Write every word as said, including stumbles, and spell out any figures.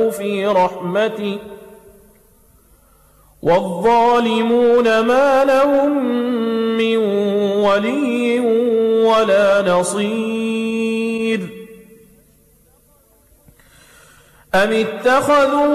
في رحمته والظالمون ما لهم من ولي ولا نصير. أم اتخذوا